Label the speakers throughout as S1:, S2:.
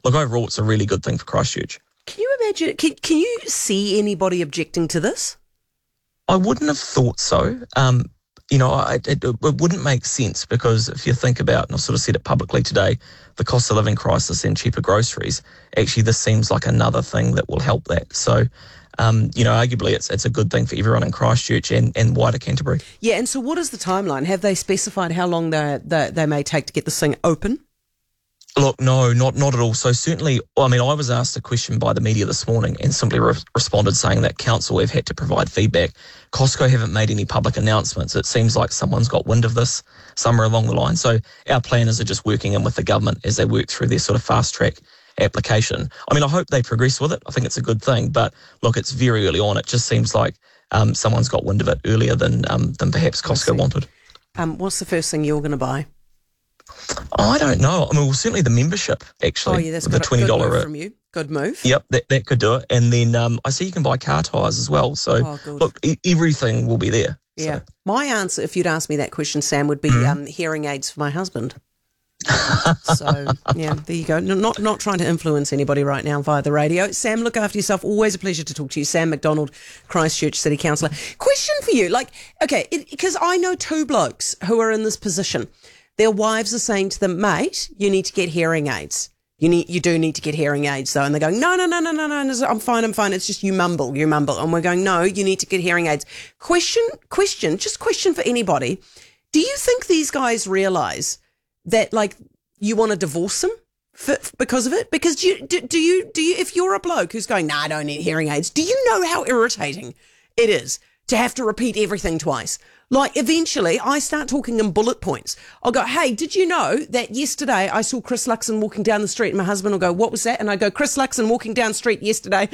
S1: look, overall, it's a really good thing for Christchurch.
S2: Can you imagine, can you see anybody objecting to this?
S1: I wouldn't have thought so. It wouldn't make sense because if you think about, and I've sort of said it publicly today, the cost of living crisis and cheaper groceries, actually this seems like another thing that will help that. So, arguably it's a good thing for everyone in Christchurch and wider Canterbury.
S2: Yeah, and so what is the timeline? Have they specified how long they may take to get this thing open?
S1: Look, no, not at all. So certainly, I was asked a question by the media this morning and simply responded saying that council have had to provide feedback. Costco haven't made any public announcements. It seems like someone's got wind of this somewhere along the line. So our planners are just working in with the government as they work through their sort of fast track application. I hope they progress with it. I think it's a good thing. But look, it's very early on. It just seems like someone's got wind of it earlier than perhaps Costco wanted.
S2: What's the first thing you're going to buy?
S1: I don't know. Certainly the membership, actually.
S2: Oh, yeah, that's
S1: the $20
S2: good move from you. Good move.
S1: Yep, that could do it. And then I see you can buy car tyres as well. So, look, everything will be there.
S2: Yeah.
S1: So.
S2: My answer, if you'd asked me that question, Sam, would be hearing aids for my husband. So, yeah, there you go. Not trying to influence anybody right now via the radio. Sam, look after yourself. Always a pleasure to talk to you. Sam McDonald, Christchurch City Councillor. Question for you. Because I know two blokes who are in this position. Their wives are saying to them, mate, you need to get hearing aids. You do need to get hearing aids, though. And they're going, no, I'm fine. It's just you mumble. And we're going, no, you need to get hearing aids. Question for anybody. Do you think these guys realise that, you want to divorce them because of it? Because do you, if you're a bloke who's going, I don't need hearing aids, do you know how irritating it is to have to repeat everything twice? Eventually, I start talking in bullet points. I'll go, hey, did you know that yesterday I saw Chris Luxon walking down the street? And my husband will go, what was that? And I go, Chris Luxon walking down the street yesterday.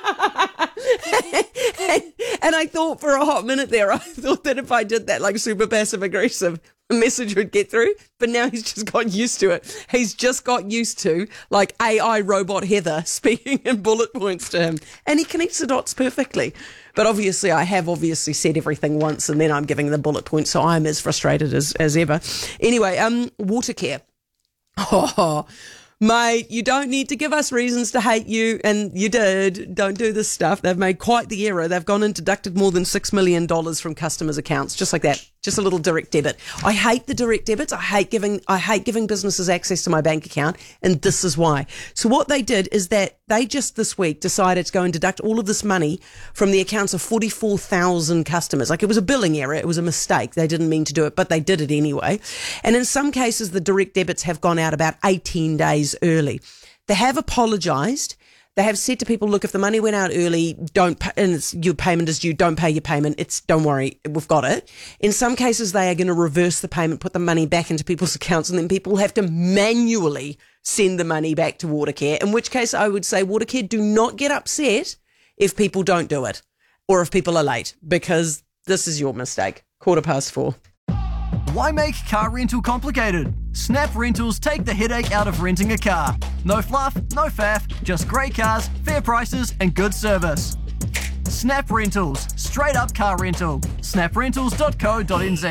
S2: And I thought for a hot minute there, I thought that if I did that super passive aggressive, the message would get through. But now he's just got used to it. He's just got used to AI robot Heather speaking in bullet points to him. And he connects the dots perfectly. But obviously, I have said everything once and then I'm giving the bullet points, so I'm as frustrated as ever. Anyway, Watercare. Oh, mate, you don't need to give us reasons to hate you, and you did. Don't do this stuff. They've made quite the error. They've gone and deducted more than $6 million from customers' accounts, just like that. Just a little direct debit. I hate the direct debits. I hate giving businesses access to my bank account, and this is why. So what they did is that they just this week decided to go and deduct all of this money from the accounts of 44,000 customers. It was a billing error. It was a mistake. They didn't mean to do it, but they did it anyway. And in some cases, the direct debits have gone out about 18 days early. They have apologised. They have said to people, look, if the money went out early, don't pay, and your payment is due, don't pay your payment. Don't worry, we've got it. In some cases, they are going to reverse the payment, put the money back into people's accounts, and then people have to manually send the money back to Watercare, in which case I would say, Watercare, do not get upset if people don't do it or if people are late, because this is your mistake. 4:15.
S3: Why make car rental complicated? Snap Rentals take the headache out of renting a car. No fluff, no faff, just great cars, fair prices and good service. Snap Rentals, straight up car rental. snaprentals.co.nz.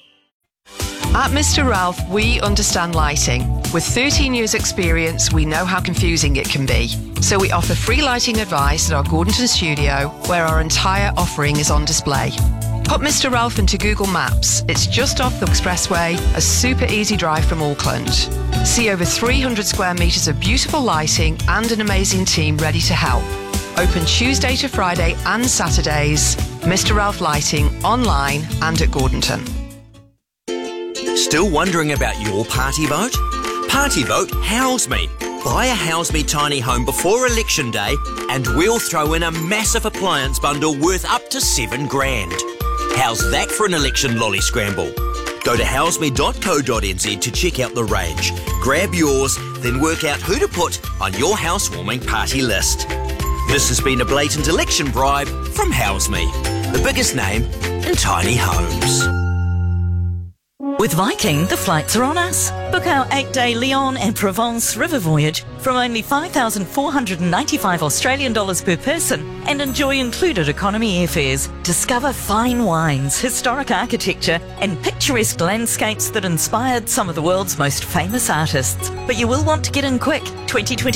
S4: At Mr. Ralph, we understand lighting. With 13 years experience, we know how confusing it can be. So we offer free lighting advice at our Gordonton studio, where our entire offering is on display. Put Mr. Ralph into Google Maps. It's just off the expressway, a super easy drive from Auckland. See over 300 square metres of beautiful lighting and an amazing team ready to help. Open Tuesday to Friday and Saturdays. Mr. Ralph Lighting, online and at Gordonton.
S5: Still wondering about your party boat? Party boat House Me. Buy a House Me tiny home before election day and we'll throw in a massive appliance bundle worth up to $7,000. How's that for an election lolly scramble? Go to houseme.co.nz to check out the range. Grab yours, then work out who to put on your housewarming party list. This has been a blatant election bribe from House Me, the biggest name in tiny homes.
S6: With Viking, the flights are on us. Book our 8-day Lyon and Provence river voyage from only $5,495 Australian dollars per person and enjoy included economy airfares. Discover fine wines, historic architecture and picturesque landscapes that inspired some of the world's most famous artists. But you will want to get in quick. 2020